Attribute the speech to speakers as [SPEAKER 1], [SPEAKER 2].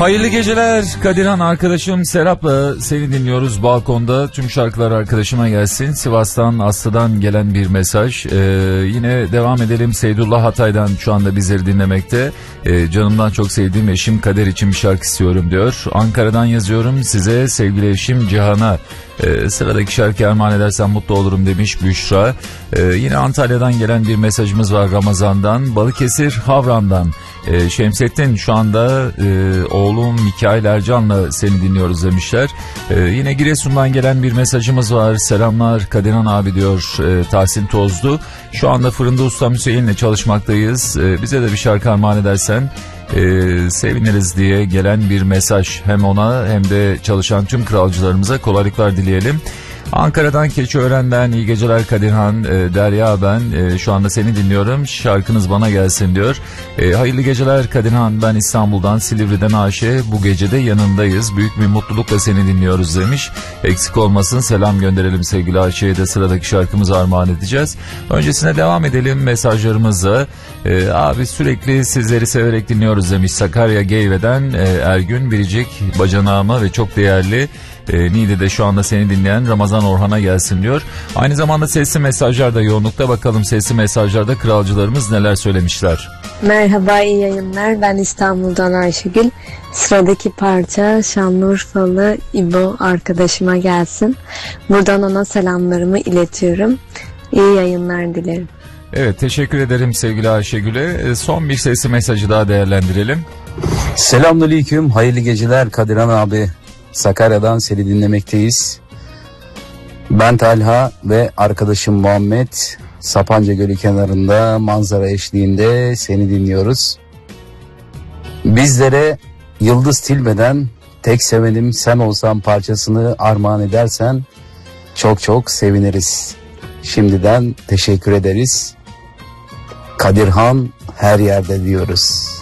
[SPEAKER 1] Hayırlı geceler Kadirhan arkadaşım, Serap'la seni dinliyoruz balkonda. Tüm şarkılar arkadaşıma gelsin. Sivas'tan Aslı'dan gelen bir mesaj. Yine devam edelim. Seydullah Hatay'dan şu anda bizleri dinlemekte. Canımdan çok sevdiğim eşim Kader için bir şarkı istiyorum diyor. Ankara'dan yazıyorum size, sevgili eşim Cihan'a. Sıradaki şarkı armağan edersen mutlu olurum demiş Büşra. Yine Antalya'dan gelen bir mesajımız var Ramazan'dan. Balıkesir Havran'dan Şemsettin, şu anda oğlum Mikail Ercan'la seni dinliyoruz demişler. Yine Giresun'dan gelen bir mesajımız var. Selamlar Kadirhan abi diyor Tahsin Tozlu. Şu anda fırında ustam Hüseyin'le çalışmaktayız. Bize de bir şarkı armağan edersen seviniriz diye gelen bir mesaj. Hem ona hem de çalışan tüm kralcılarımıza kolaylıklar dileyelim. Ankara'dan Keçiören'den iyi geceler Kadirhan, Derya ben şu anda seni dinliyorum, şarkınız bana gelsin diyor. Hayırlı geceler Kadirhan, ben İstanbul'dan Silivri'den Ayşe, bu gecede yanındayız, büyük bir mutlulukla seni dinliyoruz demiş. Eksik olmasın, selam gönderelim sevgili Ayşe'ye de, sıradaki şarkımızı armağan edeceğiz. Öncesine devam edelim mesajlarımızla. Abi sürekli sizleri severek dinliyoruz demiş Sakarya Geyve'den Ergün Biricik, bacanağıma ve çok değerli Niğde'de şu anda seni dinleyen Ramazan Orhan'a gelsin diyor. Aynı zamanda sesli mesajlarda yoğunlukta, bakalım sesli mesajlarda kralcılarımız neler söylemişler.
[SPEAKER 2] Merhaba, iyi yayınlar. Ben İstanbul'dan Ayşegül. Sıradaki parça Şanlıurfalı İbo arkadaşıma gelsin. Buradan ona selamlarımı iletiyorum. İyi yayınlar dilerim.
[SPEAKER 1] Evet, teşekkür ederim sevgili Ayşegül'e. Son bir sesli mesajı daha değerlendirelim.
[SPEAKER 3] Selamünaleyküm, hayırlı geceler Kadirhan abi. Sakarya'dan seni dinlemekteyiz. Ben Talha ve arkadaşım Muhammed, Sapanca Gölü kenarında manzara eşliğinde seni dinliyoruz. Bizlere Yıldız Tilbe'den Tek Sevenim Sen Olsan parçasını armağan edersen çok çok seviniriz. Şimdiden teşekkür ederiz. Kadirhan her yerde diyoruz.